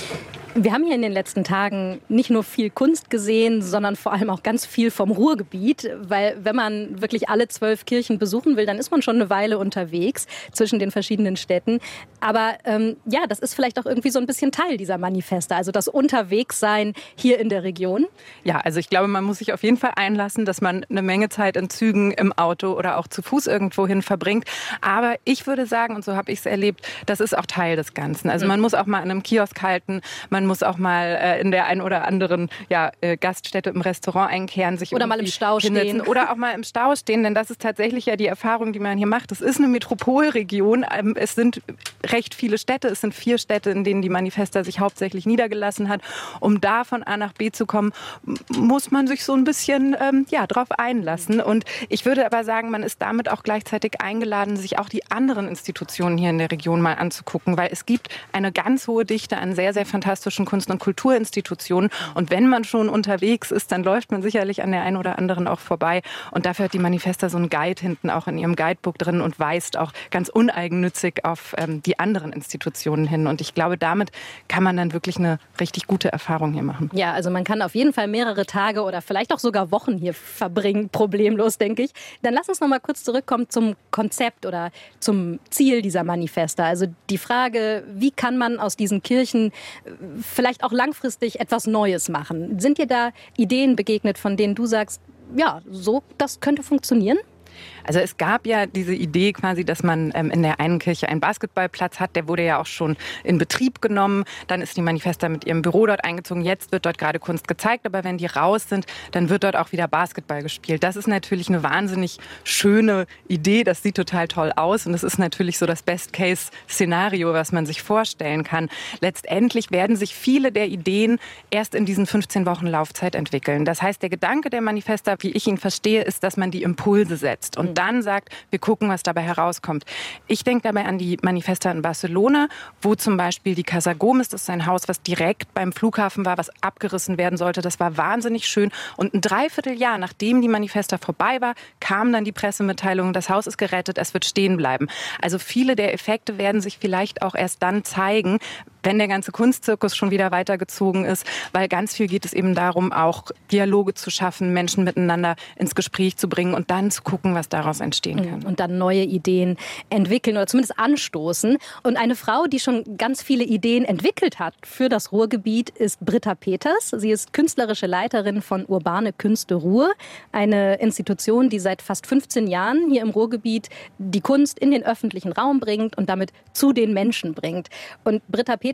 Wir haben hier in den letzten Tagen nicht nur viel Kunst gesehen, sondern vor allem auch ganz viel vom Ruhrgebiet, weil wenn man wirklich alle zwölf Kirchen besuchen will, dann ist man schon eine Weile unterwegs zwischen den verschiedenen Städten. Aber ähm, ja, das ist vielleicht auch irgendwie so ein bisschen Teil dieser Manifeste, also das Unterwegssein hier in der Region.
Ja, also ich glaube, man muss sich auf jeden Fall einlassen, dass man eine Menge Zeit in Zügen, im Auto oder auch zu Fuß irgendwo hin verbringt. Aber ich würde sagen, und so habe ich es erlebt, das ist auch Teil des Ganzen. Also man muss auch mal an einem Kiosk halten, man muss auch mal äh, in der einen oder anderen ja, äh, Gaststätte im Restaurant einkehren, sich
oder mal im Stau stehen.
Oder auch mal im Stau stehen, denn das ist tatsächlich ja die Erfahrung, die man hier macht. Es ist eine Metropolregion, ähm, es sind recht viele Städte, es sind vier Städte, in denen die Manifesta sich hauptsächlich niedergelassen hat. Um da von A nach B zu kommen, muss man sich so ein bisschen ähm, ja, drauf einlassen. Und ich würde aber sagen, man ist damit auch gleichzeitig eingeladen, sich auch die anderen Institutionen hier in der Region mal anzugucken, weil es gibt eine ganz hohe Dichte an sehr, sehr fantastischen Kunst- und Kulturinstitutionen. Und wenn man schon unterwegs ist, dann läuft man sicherlich an der einen oder anderen auch vorbei. Und dafür hat die Manifesta so einen Guide hinten auch in ihrem Guidebook drin und weist auch ganz uneigennützig auf ähm, die anderen Institutionen hin. Und ich glaube, damit kann man dann wirklich eine richtig gute Erfahrung hier machen.
Ja, also man kann auf jeden Fall mehrere Tage oder vielleicht auch sogar Wochen hier verbringen, problemlos, denke ich. Dann lass uns noch mal kurz zurückkommen zum Konzept oder zum Ziel dieser Manifesta. Also die Frage, wie kann man aus diesen Kirchen vielleicht auch langfristig etwas Neues machen? Sind dir da Ideen begegnet, von denen du sagst, ja, so, das könnte funktionieren?
Also es gab ja diese Idee quasi, dass man ähm, in der einen Kirche einen Basketballplatz hat. Der wurde ja auch schon in Betrieb genommen. Dann ist die Manifesta mit ihrem Büro dort eingezogen. Jetzt wird dort gerade Kunst gezeigt. Aber wenn die raus sind, dann wird dort auch wieder Basketball gespielt. Das ist natürlich eine wahnsinnig schöne Idee. Das sieht total toll aus. Und das ist natürlich so das Best-Case-Szenario, was man sich vorstellen kann. Letztendlich werden sich viele der Ideen erst in diesen fünfzehn Wochen Laufzeit entwickeln. Das heißt, der Gedanke der Manifesta, wie ich ihn verstehe, ist, dass man die Impulse setzt. Und dann sagt, wir gucken, was dabei herauskommt. Ich denke dabei an die Manifesta in Barcelona, wo zum Beispiel die Casa Gomes, das ist ein Haus, was direkt beim Flughafen war, was abgerissen werden sollte. Das war wahnsinnig schön. Und ein Dreivierteljahr, nachdem die Manifesta vorbei war, kam dann die Pressemitteilung, das Haus ist gerettet, es wird stehen bleiben. Also viele der Effekte werden sich vielleicht auch erst dann zeigen, wenn der ganze Kunstzirkus schon wieder weitergezogen ist, weil ganz viel geht es eben darum, auch Dialoge zu schaffen, Menschen miteinander ins Gespräch zu bringen und dann zu gucken, was daraus entstehen kann.
Und dann neue Ideen entwickeln oder zumindest anstoßen. Und eine Frau, die schon ganz viele Ideen entwickelt hat für das Ruhrgebiet, ist Britta Peters. Sie ist künstlerische Leiterin von Urbane Künste Ruhr, eine Institution, die seit fast fünfzehn Jahren hier im Ruhrgebiet die Kunst in den öffentlichen Raum bringt und damit zu den Menschen bringt. Und Britta Peters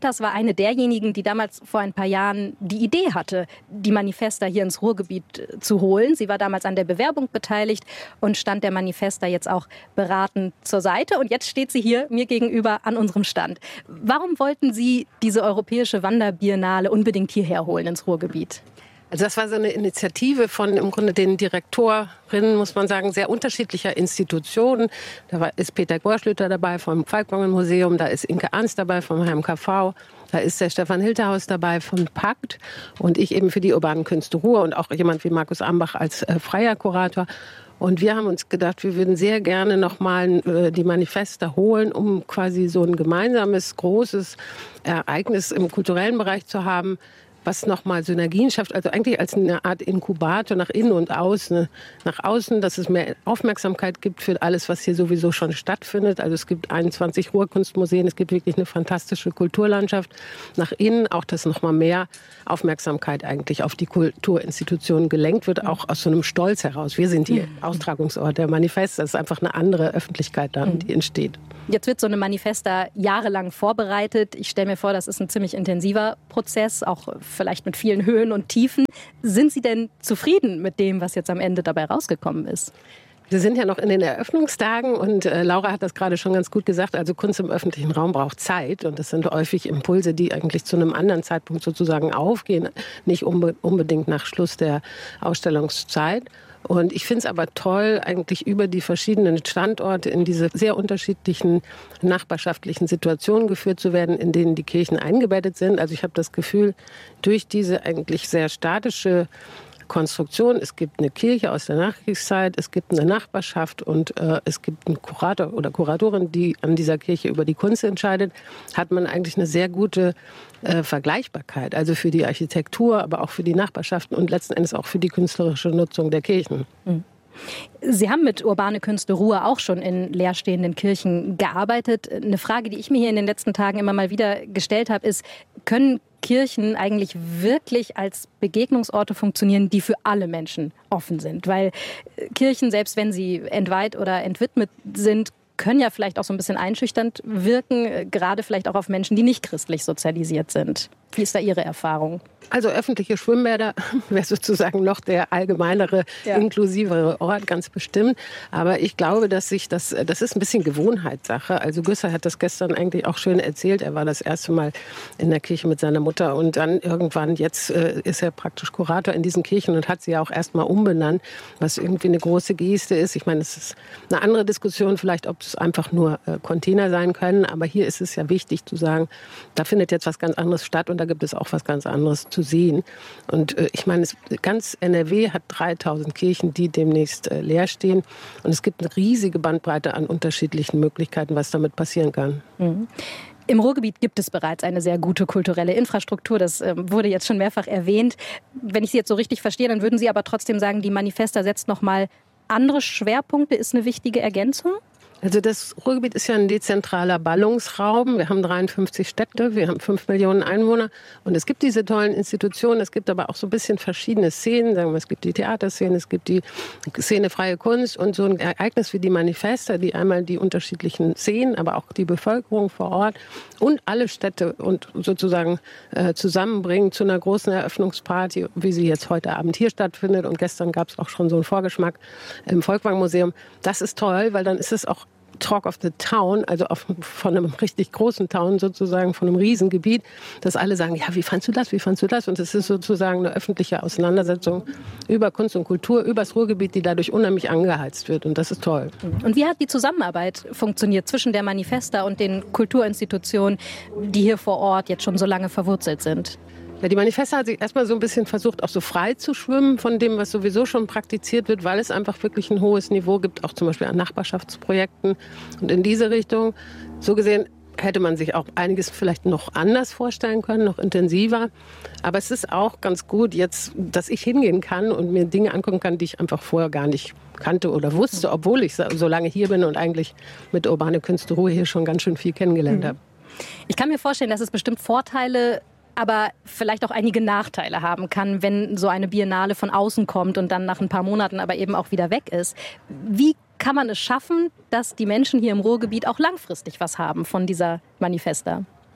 Peters war eine derjenigen, die damals vor ein paar Jahren die Idee hatte, die Manifesta hier ins Ruhrgebiet zu holen. Sie war damals an der Bewerbung beteiligt und stand der Manifesta jetzt auch beratend zur Seite. Und jetzt steht sie hier mir gegenüber an unserem Stand. Warum wollten Sie diese europäische Wanderbiennale unbedingt hierher holen ins Ruhrgebiet?
Also das war so eine Initiative von im Grunde den Direktorinnen, muss man sagen, sehr unterschiedlicher Institutionen. Da war, ist Peter Gorschlüter dabei vom Falkwangen-Museum, da ist Inke Arnst dabei vom H M K V, da ist der Stefan Hilterhaus dabei von Pakt und ich eben für die urbanen Künste Ruhr und auch jemand wie Markus Ambach als äh, freier Kurator. Und wir haben uns gedacht, wir würden sehr gerne nochmal äh, die Manifesta holen, um quasi so ein gemeinsames, großes Ereignis im kulturellen Bereich zu haben, was nochmal Synergien schafft, also eigentlich als eine Art Inkubator nach innen und außen. Nach außen, dass es mehr Aufmerksamkeit gibt für alles, was hier sowieso schon stattfindet. Also es gibt einundzwanzig Ruhrkunstmuseen, es gibt wirklich eine fantastische Kulturlandschaft. Nach innen auch, dass nochmal mehr Aufmerksamkeit eigentlich auf die Kulturinstitutionen gelenkt wird, auch aus so einem Stolz heraus. Wir sind die Austragungsort der Manifesta, das ist einfach eine andere Öffentlichkeit da, die entsteht.
Jetzt wird so eine Manifesta jahrelang vorbereitet. Ich stelle mir vor, das ist ein ziemlich intensiver Prozess, auch vielleicht mit vielen Höhen und Tiefen. Sind Sie denn zufrieden mit dem, was jetzt am Ende dabei rausgekommen ist?
Wir sind ja noch in den Eröffnungstagen und äh, Laura hat das gerade schon ganz gut gesagt. Also Kunst im öffentlichen Raum braucht Zeit und das sind häufig Impulse, die eigentlich zu einem anderen Zeitpunkt sozusagen aufgehen, nicht unbe- unbedingt nach Schluss der Ausstellungszeit. Und ich finde es aber toll, eigentlich über die verschiedenen Standorte in diese sehr unterschiedlichen nachbarschaftlichen Situationen geführt zu werden, in denen die Kirchen eingebettet sind. Also ich habe das Gefühl, durch diese eigentlich sehr statische Konstruktion, es gibt eine Kirche aus der Nachkriegszeit, es gibt eine Nachbarschaft und äh, es gibt einen Kurator oder Kuratorin, die an dieser Kirche über die Kunst entscheidet, hat man eigentlich eine sehr gute äh, Vergleichbarkeit, also für die Architektur, aber auch für die Nachbarschaften und letzten Endes auch für die künstlerische Nutzung der Kirchen.
Mhm. Sie haben mit Urbane Künste Ruhr auch schon in leerstehenden Kirchen gearbeitet. Eine Frage, die ich mir hier in den letzten Tagen immer mal wieder gestellt habe, ist, können Kirchen eigentlich wirklich als Begegnungsorte funktionieren, die für alle Menschen offen sind? Weil Kirchen, selbst wenn sie entweiht oder entwidmet sind, können ja vielleicht auch so ein bisschen einschüchternd wirken, gerade vielleicht auch auf Menschen, die nicht christlich sozialisiert sind. Wie ist da Ihre Erfahrung?
Also öffentliche Schwimmbäder wäre sozusagen noch der allgemeinere, ja. inklusivere Ort, ganz bestimmt. Aber ich glaube, dass sich das, das ist ein bisschen Gewohnheitssache. Also Güsser hat das gestern eigentlich auch schön erzählt. Er war das erste Mal in der Kirche mit seiner Mutter und dann irgendwann, jetzt äh, ist er praktisch Kurator in diesen Kirchen und hat sie ja auch erst mal umbenannt, was irgendwie eine große Geste ist. Ich meine, es ist eine andere Diskussion vielleicht, ob es einfach nur äh, Container sein können. Aber hier ist es ja wichtig zu sagen, da findet jetzt was ganz anderes statt und da gibt es auch was ganz anderes zu sehen. Und äh, ich meine, es, ganz N R W hat dreitausend Kirchen, die demnächst äh, leer stehen. Und es gibt eine riesige Bandbreite an unterschiedlichen Möglichkeiten, was damit passieren kann.
Mhm. Im Ruhrgebiet gibt es bereits eine sehr gute kulturelle Infrastruktur. Das äh, wurde jetzt schon mehrfach erwähnt. Wenn ich Sie jetzt so richtig verstehe, dann würden Sie aber trotzdem sagen, die Manifesta setzt noch mal andere Schwerpunkte, ist eine wichtige Ergänzung?
Also das Ruhrgebiet ist ja ein dezentraler Ballungsraum. Wir haben dreiundfünfzig Städte, wir haben fünf Millionen Einwohner. Und es gibt diese tollen Institutionen, es gibt aber auch so ein bisschen verschiedene Szenen. Sagen wir, es gibt die Theaterszene, es gibt die Szene Freie Kunst und so ein Ereignis wie die Manifesta, die einmal die unterschiedlichen Szenen, aber auch die Bevölkerung vor Ort und alle Städte und sozusagen äh, zusammenbringen zu einer großen Eröffnungsparty, wie sie jetzt heute Abend hier stattfindet. Und gestern gab es auch schon so einen Vorgeschmack im Volkwang-Museum. Das ist toll, weil dann ist es auch Talk of the Town, also auf, von einem richtig großen Town sozusagen, von einem Riesengebiet, dass alle sagen, ja, wie fandst du das, wie fandst du das? Und es ist sozusagen eine öffentliche Auseinandersetzung über Kunst und Kultur, über das Ruhrgebiet, die dadurch unheimlich angeheizt wird. Und das ist toll.
Und wie hat die Zusammenarbeit funktioniert zwischen der Manifesta und den Kulturinstitutionen, die hier vor Ort jetzt schon so lange verwurzelt sind?
Ja, die Manifesta hat sich erstmal so ein bisschen versucht, auch so frei zu schwimmen von dem, was sowieso schon praktiziert wird, weil es einfach wirklich ein hohes Niveau gibt, auch zum Beispiel an Nachbarschaftsprojekten. Und in diese Richtung, so gesehen, hätte man sich auch einiges vielleicht noch anders vorstellen können, noch intensiver. Aber es ist auch ganz gut jetzt, dass ich hingehen kann und mir Dinge angucken kann, die ich einfach vorher gar nicht kannte oder wusste, obwohl ich so lange hier bin und eigentlich mit Urbane Künste Ruhr hier schon ganz schön viel kennengelernt habe.
Ich kann mir vorstellen, dass es bestimmt Vorteile, aber vielleicht auch einige Nachteile haben kann, wenn so eine Biennale von außen kommt und dann nach ein paar Monaten aber eben auch wieder weg ist. Wie kann man es schaffen, dass die Menschen hier im Ruhrgebiet auch langfristig was haben von dieser Manifesta?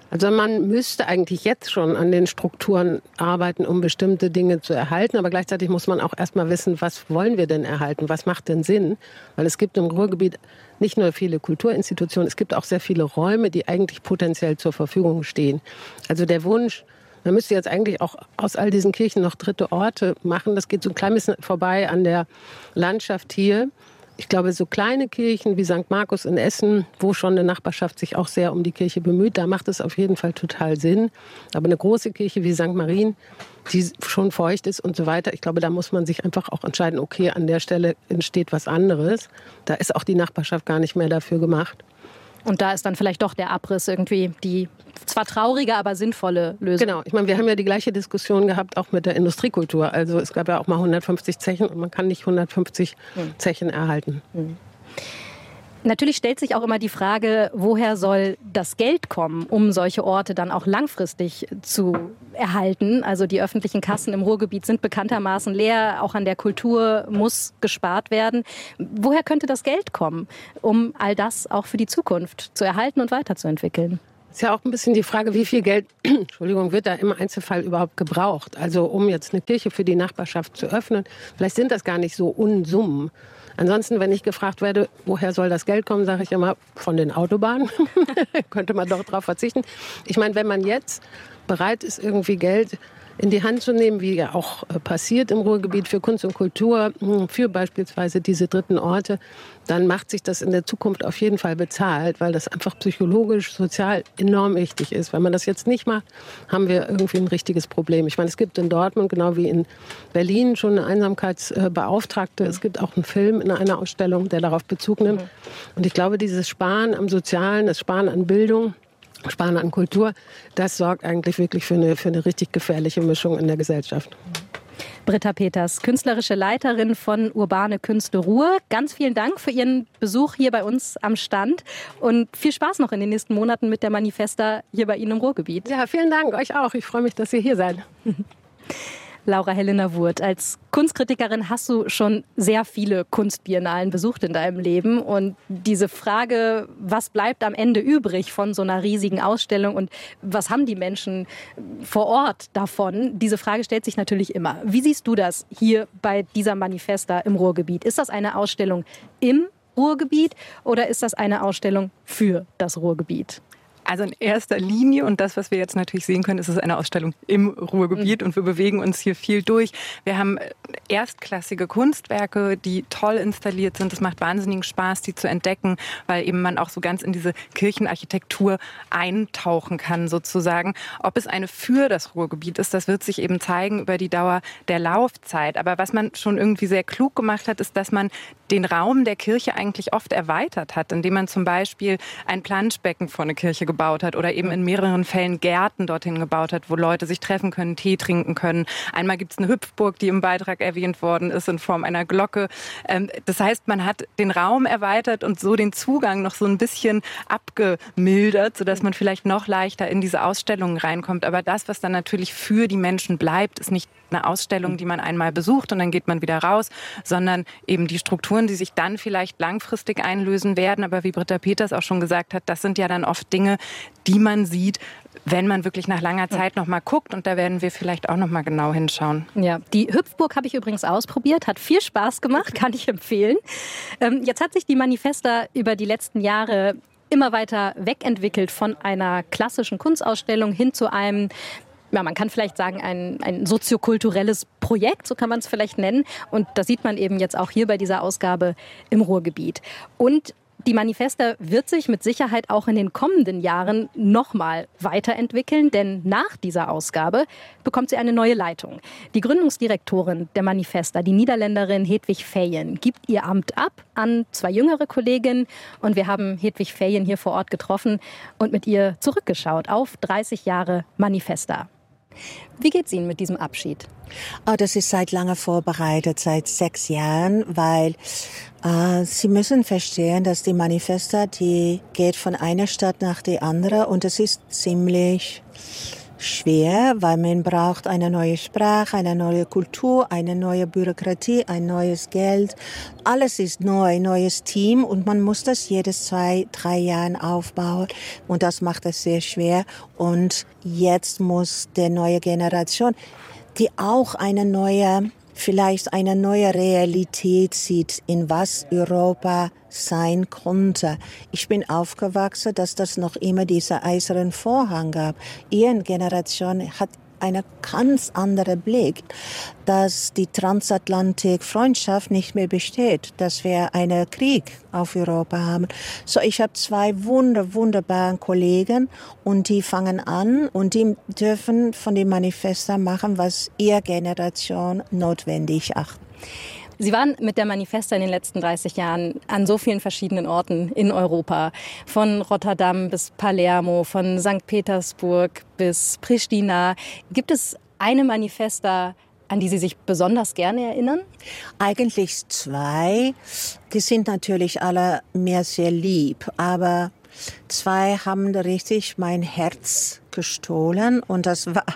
Also man müsste eigentlich jetzt schon an den Strukturen arbeiten, um bestimmte Dinge zu erhalten. Aber gleichzeitig muss man auch erstmal wissen, was wollen wir denn erhalten? Was macht denn Sinn? Weil es gibt im Ruhrgebiet nicht nur viele Kulturinstitutionen, es gibt auch sehr viele Räume, die eigentlich potenziell zur Verfügung stehen. Also der Wunsch, man müsste jetzt eigentlich auch aus all diesen Kirchen noch dritte Orte machen. Das geht so ein klein bisschen vorbei an der Landschaft hier. Ich glaube, so kleine Kirchen wie Sankt Markus in Essen, wo schon eine Nachbarschaft sich auch sehr um die Kirche bemüht, da macht es auf jeden Fall total Sinn. Aber eine große Kirche wie Sankt Marien, die schon feucht ist und so weiter, ich glaube, da muss man sich einfach auch entscheiden, okay, an der Stelle entsteht was anderes. Da ist auch die Nachbarschaft gar nicht mehr dafür gemacht.
Und da ist dann vielleicht doch der Abriss irgendwie die zwar traurige, aber sinnvolle Lösung.
Genau. Ich meine, wir haben ja die gleiche Diskussion gehabt auch mit der Industriekultur. Also es gab ja auch mal hundertfünfzig Zechen und man kann nicht hundertfünfzig mhm. Zechen erhalten.
Mhm. Natürlich stellt sich auch immer die Frage, woher soll das Geld kommen, um solche Orte dann auch langfristig zu erhalten. Also die öffentlichen Kassen im Ruhrgebiet sind bekanntermaßen leer. Auch an der Kultur muss gespart werden. Woher könnte das Geld kommen, um all das auch für die Zukunft zu erhalten und weiterzuentwickeln?
Ist ja auch ein bisschen die Frage, wie viel Geld Entschuldigung, wird da im Einzelfall überhaupt gebraucht? Also um jetzt eine Kirche für die Nachbarschaft zu öffnen, vielleicht sind das gar nicht so Unsummen. Ansonsten, wenn ich gefragt werde, woher soll das Geld kommen, sage ich immer, von den Autobahnen. Könnte man doch darauf verzichten. Ich meine, wenn man jetzt bereit ist, irgendwie Geld in die Hand zu nehmen, wie ja auch passiert im Ruhrgebiet für Kunst und Kultur, für beispielsweise diese dritten Orte, dann macht sich das in der Zukunft auf jeden Fall bezahlt, weil das einfach psychologisch, sozial enorm wichtig ist. Wenn man das jetzt nicht macht, haben wir irgendwie ein richtiges Problem. Ich meine, es gibt in Dortmund, genau wie in Berlin, schon eine Einsamkeitsbeauftragte. Es gibt auch einen Film in einer Ausstellung, der darauf Bezug nimmt. Und ich glaube, dieses Sparen am Sozialen, das Sparen an Bildung, Sparen an Kultur, das sorgt eigentlich wirklich für eine, für eine richtig gefährliche Mischung in der Gesellschaft.
Britta Peters, künstlerische Leiterin von Urbane Künste Ruhr. Ganz vielen Dank für Ihren Besuch hier bei uns am Stand und viel Spaß noch in den nächsten Monaten mit der Manifesta hier bei Ihnen im Ruhrgebiet.
Ja, vielen Dank, euch auch. Ich freue mich, dass ihr hier seid.
Laura Helena Wurth, als Kunstkritikerin hast du schon sehr viele Kunstbiennalen besucht in deinem Leben. Und diese Frage, was bleibt am Ende übrig von so einer riesigen Ausstellung und was haben die Menschen vor Ort davon, diese Frage stellt sich natürlich immer. Wie siehst du das hier bei dieser Manifesta im Ruhrgebiet? Ist das eine Ausstellung im Ruhrgebiet oder ist das eine Ausstellung für das Ruhrgebiet?
Also in erster Linie, und das, was wir jetzt natürlich sehen können, ist es eine Ausstellung im Ruhrgebiet und wir bewegen uns hier viel durch. Wir haben erstklassige Kunstwerke, die toll installiert sind. Es macht wahnsinnigen Spaß, die zu entdecken, weil eben man auch so ganz in diese Kirchenarchitektur eintauchen kann sozusagen. Ob es eine für das Ruhrgebiet ist, das wird sich eben zeigen über die Dauer der Laufzeit. Aber was man schon irgendwie sehr klug gemacht hat, ist, dass man den Raum der Kirche eigentlich oft erweitert hat, indem man zum Beispiel ein Planschbecken vor eine Kirche gebaut hat oder eben in mehreren Fällen Gärten dorthin gebaut hat, wo Leute sich treffen können, Tee trinken können. Einmal gibt es eine Hüpfburg, die im Beitrag erwähnt worden ist, in Form einer Glocke. Das heißt, man hat den Raum erweitert und so den Zugang noch so ein bisschen abgemildert, sodass man vielleicht noch leichter in diese Ausstellungen reinkommt. Aber das, was dann natürlich für die Menschen bleibt, ist nicht eine Ausstellung, die man einmal besucht und dann geht man wieder raus, sondern eben die Strukturen, die sich dann vielleicht langfristig einlösen werden. Aber wie Britta Peters auch schon gesagt hat, das sind ja dann oft Dinge, die man sieht, wenn man wirklich nach langer Zeit noch mal guckt. Und da werden wir vielleicht auch noch mal genau hinschauen.
Ja, die Hüpfburg habe ich übrigens ausprobiert. Hat viel Spaß gemacht, kann ich empfehlen. Ähm, jetzt hat sich die Manifesta über die letzten Jahre immer weiter wegentwickelt von einer klassischen Kunstausstellung hin zu einem, ja, man kann vielleicht sagen, ein, ein soziokulturelles Projekt, so kann man es vielleicht nennen. Und das sieht man eben jetzt auch hier bei dieser Ausgabe im Ruhrgebiet. Und die Manifesta wird sich mit Sicherheit auch in den kommenden Jahren nochmal weiterentwickeln, denn nach dieser Ausgabe bekommt sie eine neue Leitung. Die Gründungsdirektorin der Manifesta, die Niederländerin Hedwig Feyen, gibt ihr Amt ab an zwei jüngere Kolleginnen und wir haben Hedwig Feyen hier vor Ort getroffen und mit ihr zurückgeschaut auf dreißig Jahre Manifesta. Wie geht's Ihnen mit diesem Abschied?
Oh, das ist seit lange vorbereitet, seit sechs Jahren, weil äh, Sie müssen verstehen, dass die Manifesta, die geht von einer Stadt nach der anderen und es ist ziemlich schwer, weil man braucht eine neue Sprache, eine neue Kultur, eine neue Bürokratie, ein neues Geld. Alles ist neu, neues Team und man muss das jedes zwei, drei Jahren aufbauen und das macht es sehr schwer. Und jetzt muss die neue Generation, die auch eine neue, vielleicht eine neue Realität sieht, in was Europa sein konnte. Ich bin aufgewachsen, dass das noch immer dieser eisernen Vorhang gab. Ihre Generation hat einen ganz anderen Blick, dass die Transatlantik-Freundschaft nicht mehr besteht, dass wir einen Krieg auf Europa haben. So, ich habe zwei wunder, wunderbare Kollegen und die fangen an und die dürfen von dem Manifesta machen, was ihre Generation notwendig achtet.
Sie waren mit der Manifesta in den letzten dreißig Jahren an so vielen verschiedenen Orten in Europa. Von Rotterdam bis Palermo, von Sankt Petersburg bis Pristina. Gibt es eine Manifesta, an die Sie sich besonders gerne erinnern?
Eigentlich zwei. Die sind natürlich alle mir sehr lieb, aber zwei haben richtig mein Herz gestohlen und das war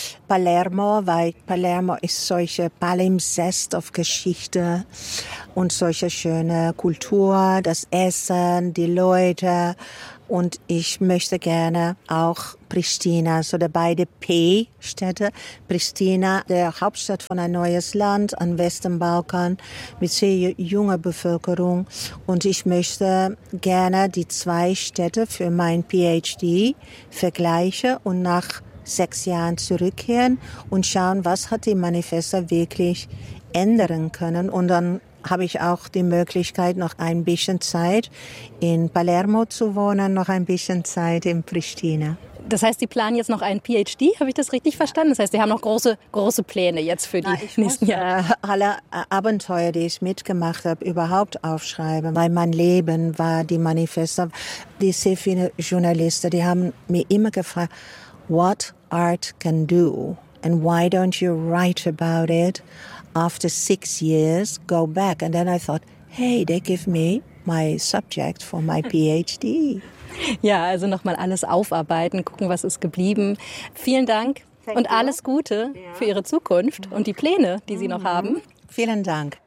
Palermo, weil Palermo ist solche Palimpsest auf Geschichte und solche schöne Kultur, das Essen, die Leute und ich möchte gerne auch Pristina, so die beide P-Städte. Pristina, der Hauptstadt von ein neues Land am Westbalkan mit sehr junger Bevölkerung. Und ich möchte gerne die zwei Städte für mein PhD vergleichen und nach sechs Jahren zurückkehren und schauen, was hat die Manifesta wirklich ändern können. Und dann habe ich auch die Möglichkeit, noch ein bisschen Zeit in Palermo zu wohnen, noch ein bisschen Zeit in Pristina.
Das heißt, Sie planen jetzt noch einen PhD, habe ich das richtig verstanden? Das heißt, Sie haben noch große, große Pläne jetzt für die Na, nächsten Jahre.
Äh, alle Abenteuer, die ich mitgemacht habe, überhaupt aufschreiben. Weil mein Leben war die Manifesta. Die sehr viele Journalisten, die haben mir immer gefragt, what art can do and why don't you write about it? After six years, go back. And then I thought, hey, they give me my subject for my PhD.
Ja, also nochmal alles aufarbeiten, gucken, was ist geblieben. Vielen Dank Thank und you. Alles Gute ja. für Ihre Zukunft und die Pläne, die Sie noch haben.
Vielen Dank.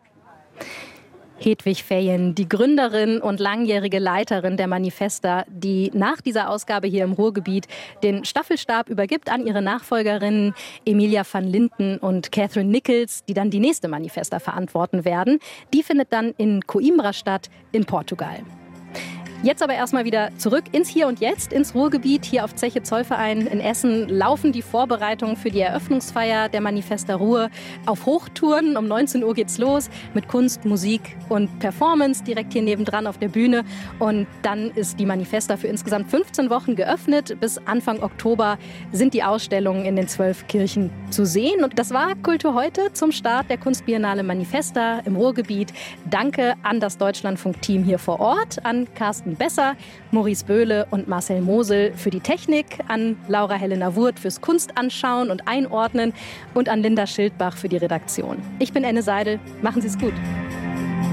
Hedwig Feyen, die Gründerin und langjährige Leiterin der Manifesta, die nach dieser Ausgabe hier im Ruhrgebiet den Staffelstab übergibt an ihre Nachfolgerinnen Emilia van Linden und Catherine Nichols, die dann die nächste Manifesta verantworten werden. Die findet dann in Coimbra statt, in Portugal. Jetzt aber erstmal wieder zurück ins Hier und Jetzt, ins Ruhrgebiet. Hier auf Zeche Zollverein in Essen laufen die Vorbereitungen für die Eröffnungsfeier der Manifesta Ruhr auf Hochtouren. Um neunzehn Uhr geht's los mit Kunst, Musik und Performance direkt hier nebendran auf der Bühne. Und dann ist die Manifesta für insgesamt fünfzehn Wochen geöffnet. Bis Anfang Oktober sind die Ausstellungen in den zwölf Kirchen zu sehen. Und das war Kultur heute zum Start der Kunstbiennale Manifesta im Ruhrgebiet. Danke an das Deutschlandfunk-Team hier vor Ort, an Carsten Besser, Maurice Böhle und Marcel Mosel für die Technik, an Laura Helena Wurth fürs Kunstanschauen und Einordnen und an Linda Schildbach für die Redaktion. Ich bin Enne Seidel. Machen Sie es gut.